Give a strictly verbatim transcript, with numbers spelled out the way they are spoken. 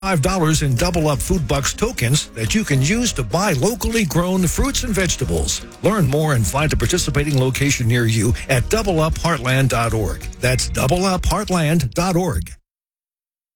five dollars in Double Up Food Bucks tokens that you can use to buy locally grown fruits and vegetables. Learn more and find a participating location near you at double up heartland dot org. That's double up heartland dot org.